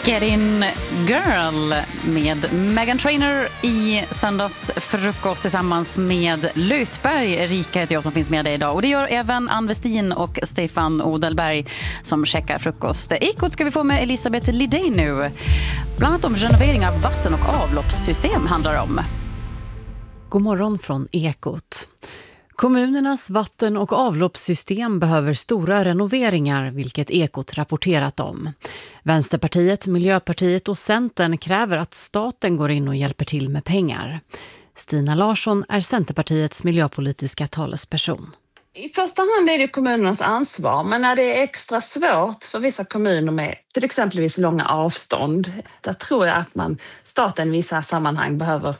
Get In Girl med Meghan Trainor i söndagsfrukost tillsammans med Lutberg. Erika heter jag som finns med dig idag. Och det gör även Ann Westin och Stefan Odelberg som checkar frukost. Ekot ska vi få med Elisabeth Lidén nu. Bland annat om renovering av vatten- och avloppssystem handlar det om. God morgon från Ekot. Kommunernas vatten- och avloppssystem behöver stora renoveringar, vilket Ekot rapporterat om. Vänsterpartiet, Miljöpartiet och Centern kräver att staten går in och hjälper till med pengar. Stina Larsson är Centerpartiets miljöpolitiska talesperson. I första hand är det kommunernas ansvar, men när det är extra svårt för vissa kommuner med till exempelvis långa avstånd, där tror jag att staten i vissa sammanhang behöver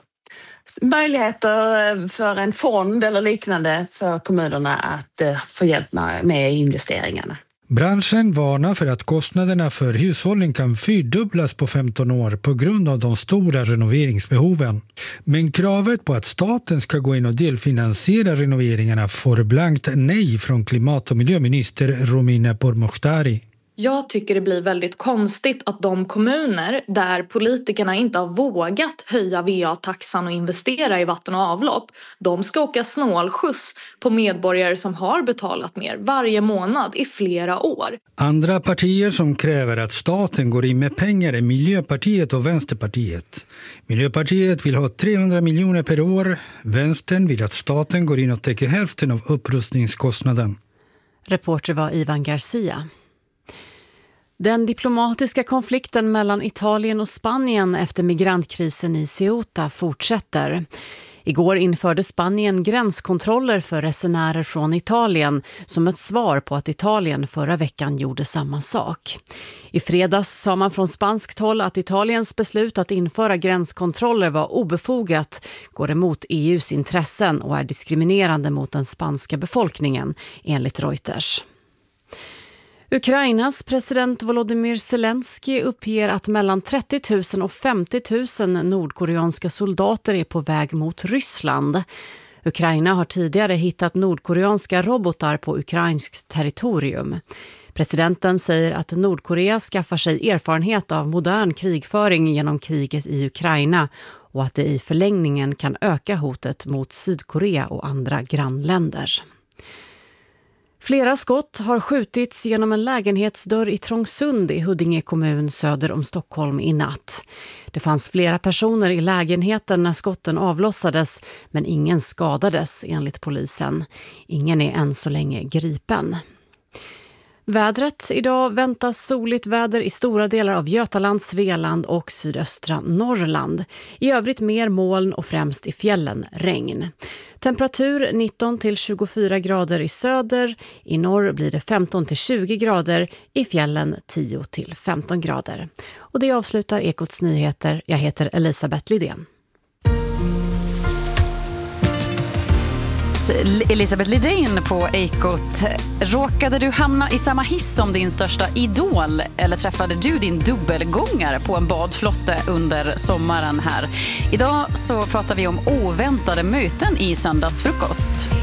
möjligheter för en fond eller liknande för kommunerna att få hjälp med investeringarna. Branschen varnar för att kostnaderna för hushållen kan fyrdubblas på 15 år på grund av de stora renoveringsbehoven. Men kravet på att staten ska gå in och delfinansiera renoveringarna får blankt nej från klimat- och miljöminister Romina Pourmokhtari. Jag tycker det blir väldigt konstigt att de kommuner där politikerna inte har vågat höja VA-taxan och investera i vatten och avlopp, de ska åka snålskjuts på medborgare som har betalat mer varje månad i flera år. Andra partier som kräver att staten går in med pengar är Miljöpartiet och Vänsterpartiet. Miljöpartiet vill ha 300 miljoner per år. Vänstern vill att staten går in och täcker hälften av upprustningskostnaden. Reporter var Ivan Garcia. Den diplomatiska konflikten mellan Italien och Spanien efter migrantkrisen i Ceuta fortsätter. Igår införde Spanien gränskontroller för resenärer från Italien som ett svar på att Italien förra veckan gjorde samma sak. I fredags sa man från spanskt håll att Italiens beslut att införa gränskontroller var obefogat, går emot EUs intressen och är diskriminerande mot den spanska befolkningen, enligt Reuters. Ukrainas president Volodymyr Zelensky uppger att mellan 30 000 och 50 000 nordkoreanska soldater är på väg mot Ryssland. Ukraina har tidigare hittat nordkoreanska robotar på ukrainskt territorium. Presidenten säger att Nordkorea skaffar sig erfarenhet av modern krigföring genom kriget i Ukraina och att det i förlängningen kan öka hotet mot Sydkorea och andra grannländer. Flera skott har skjutits genom en lägenhetsdörr i Trångsund i Huddinge kommun söder om Stockholm i natt. Det fanns flera personer i lägenheten när skotten avlossades, men ingen skadades enligt polisen. Ingen är än så länge gripen. Vädret. Idag väntas soligt väder i stora delar av Götaland, Svealand och sydöstra Norrland. I övrigt mer moln och främst i fjällen regn. Temperatur 19 till 24 grader i söder. I norr blir det 15 till 20 grader. I fjällen 10 till 15 grader. Och det avslutar Ekots nyheter. Jag heter Elisabeth Lidén. Elisabeth Lidén på Ekot. Råkade du hamna i samma hiss som din största idol eller träffade du din dubbelgångare på en badflotte under sommaren här? Idag så pratar vi om oväntade möten i söndagsfrukost.